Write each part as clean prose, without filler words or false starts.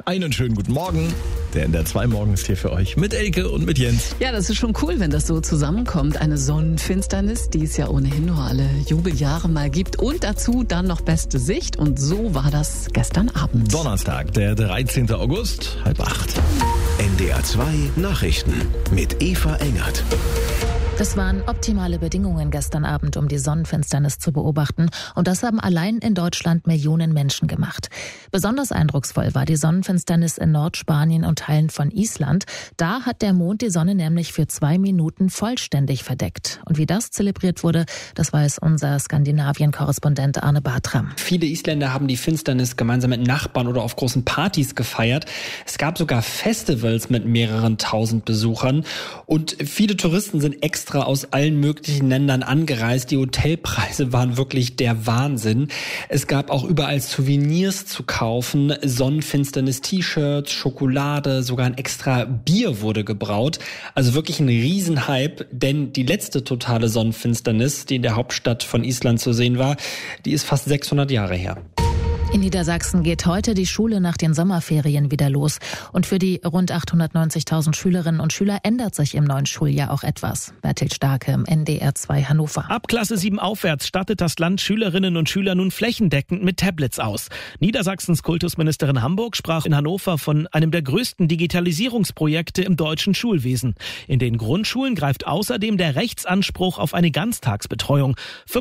Einen schönen guten Morgen. Der NDR 2 Morgen ist hier für euch mit Elke und mit Jens. Ja, das ist schon cool, wenn das so zusammenkommt. Eine Sonnenfinsternis, die es ja ohnehin nur alle Jubeljahre mal gibt. Und dazu dann noch beste Sicht. Und so war das gestern Abend. Donnerstag, der 13. August, 7:30. NDR 2 Nachrichten mit Eva Engert. Das waren optimale Bedingungen gestern Abend, um die Sonnenfinsternis zu beobachten. Und das haben allein in Deutschland Millionen Menschen gemacht. Besonders eindrucksvoll war die Sonnenfinsternis in Nordspanien und Teilen von Island. Da hat der Mond die Sonne nämlich für 2 Minuten vollständig verdeckt. Und wie das zelebriert wurde, das weiß unser Skandinavien-Korrespondent Arne Bartram. Viele Isländer haben die Finsternis gemeinsam mit Nachbarn oder auf großen Partys gefeiert. Es gab sogar Festivals mit mehreren tausend Besuchern. Und viele Touristen sind extra aus allen möglichen Ländern angereist. Die Hotelpreise waren wirklich der Wahnsinn. Es gab auch überall Souvenirs zu kaufen, Sonnenfinsternis-T-Shirts, Schokolade, sogar ein extra Bier wurde gebraut. Also wirklich ein Riesenhype, denn die letzte totale Sonnenfinsternis, die in der Hauptstadt von Island zu sehen war, die ist fast 600 Jahre her. In Niedersachsen geht heute die Schule nach den Sommerferien wieder los. Und für die rund 890.000 Schülerinnen und Schüler ändert sich im neuen Schuljahr auch etwas. Berthild Starke im NDR 2 Hannover. Ab Klasse 7 aufwärts stattet das Land Schülerinnen und Schüler nun flächendeckend mit Tablets aus. Niedersachsens Kultusministerin Hamburg sprach in Hannover von einem der größten Digitalisierungsprojekte im deutschen Schulwesen. In den Grundschulen greift außerdem der Rechtsanspruch auf eine Ganztagsbetreuung.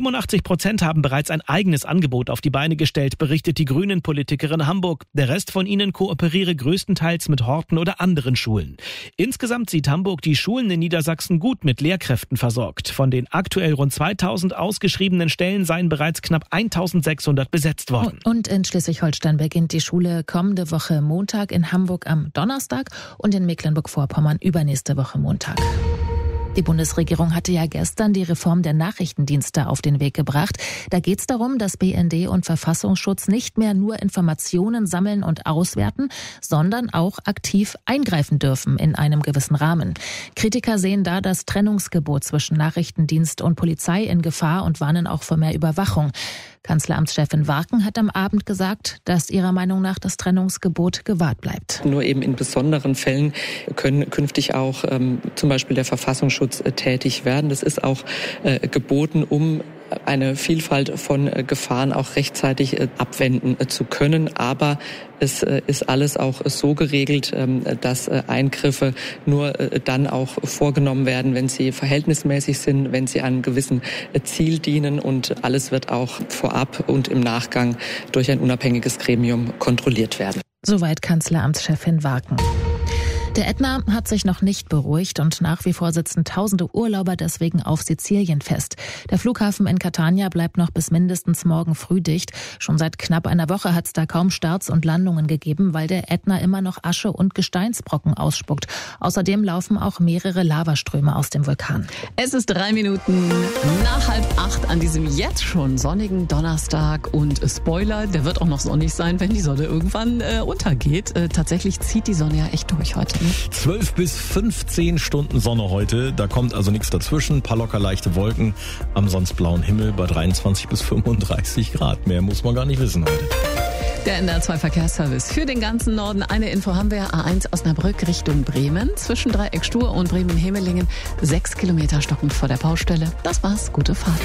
85% haben bereits ein eigenes Angebot auf die Beine gestellt, berichtet die Grünen-Politikerin Hamburg. Der Rest von ihnen kooperiere größtenteils mit Horten oder anderen Schulen. Insgesamt sieht Hamburg die Schulen in Niedersachsen gut mit Lehrkräften versorgt. Von den aktuell rund 2000 ausgeschriebenen Stellen seien bereits knapp 1600 besetzt worden. Und in Schleswig-Holstein beginnt die Schule kommende Woche Montag, in Hamburg am Donnerstag und in Mecklenburg-Vorpommern übernächste Woche Montag. Die Bundesregierung hatte ja gestern die Reform der Nachrichtendienste auf den Weg gebracht. Da geht es darum, dass BND und Verfassungsschutz nicht mehr nur Informationen sammeln und auswerten, sondern auch aktiv eingreifen dürfen in einem gewissen Rahmen. Kritiker sehen da das Trennungsgebot zwischen Nachrichtendienst und Polizei in Gefahr und warnen auch vor mehr Überwachung. Kanzleramtschefin Warken hat am Abend gesagt, dass ihrer Meinung nach das Trennungsgebot gewahrt bleibt. Nur eben in besonderen Fällen können künftig auch zum Beispiel der Verfassungsschutz tätig werden. Das ist auch geboten, um eine Vielfalt von Gefahren auch rechtzeitig abwenden zu können. Aber es ist alles auch so geregelt, dass Eingriffe nur dann auch vorgenommen werden, wenn sie verhältnismäßig sind, wenn sie einem gewissen Ziel dienen, und alles wird auch vorab und im Nachgang durch ein unabhängiges Gremium kontrolliert werden. Soweit Kanzleramtschefin Warken. Der Ätna hat sich noch nicht beruhigt und nach wie vor sitzen tausende Urlauber deswegen auf Sizilien fest. Der Flughafen in Catania bleibt noch bis mindestens morgen früh dicht. Schon seit knapp einer Woche hat es da kaum Starts und Landungen gegeben, weil der Ätna immer noch Asche und Gesteinsbrocken ausspuckt. Außerdem laufen auch mehrere Lavaströme aus dem Vulkan. Es ist 3 Minuten nach 7:30 an diesem jetzt schon sonnigen Donnerstag. Und Spoiler, der wird auch noch sonnig sein, wenn die Sonne irgendwann untergeht. Tatsächlich zieht die Sonne ja echt durch heute. 12 bis 15 Stunden Sonne heute, da kommt also nichts dazwischen, ein paar locker leichte Wolken am sonst blauen Himmel bei 23 bis 35 Grad. Mehr muss man gar nicht wissen heute. Der NDR 2 Verkehrsservice für den ganzen Norden. Eine Info haben wir: A1 Osnabrück Richtung Bremen. Zwischen Dreieck Stur und Bremen-Hemelingen 6 Kilometer stockend vor der Baustelle. Das war's, gute Fahrt.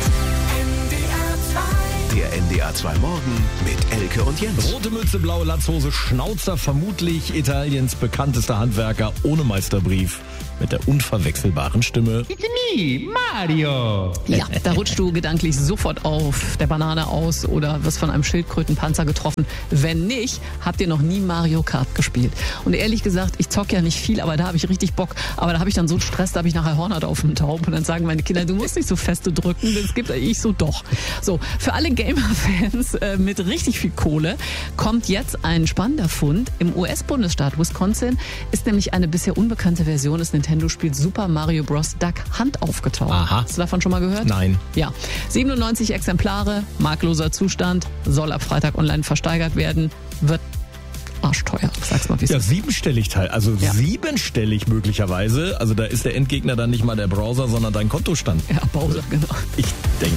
Der NDR 2 Morgen mit Elke und Jens. Rote Mütze, blaue Latzhose, Schnauzer, vermutlich Italiens bekanntester Handwerker ohne Meisterbrief. Mit der unverwechselbaren Stimme. It's me, Mario. Ja, da rutschst du gedanklich sofort auf der Banane aus oder wirst von einem Schildkrötenpanzer getroffen. Wenn nicht, habt ihr noch nie Mario Kart gespielt. Und ehrlich gesagt, ich zock ja nicht viel, aber da habe ich richtig Bock. Aber da habe ich dann so einen Stress, da habe ich nachher Hornhaut auf dem Taub. Und dann sagen meine Kinder, du musst nicht so feste drücken, das gibt ich so doch. So, für alle Gamer-Fans mit richtig viel Kohle kommt jetzt ein spannender Fund. Im US-Bundesstaat Wisconsin ist nämlich eine bisher unbekannte Version des Nintendo-Spiels Super Mario Bros. Duck Hunt aufgetaucht. Aha. Hast du davon schon mal gehört? Nein. Ja. 97 Exemplare, markloser Zustand, soll ab Freitag online versteigert werden, wird arschteuer. Sag's mal, wie es Ja, ist. siebenstellig Teil, also siebenstellig möglicherweise. Also da ist der Endgegner dann nicht mal der Browser, sondern dein Kontostand. Ja, Bowser, genau. Ich denke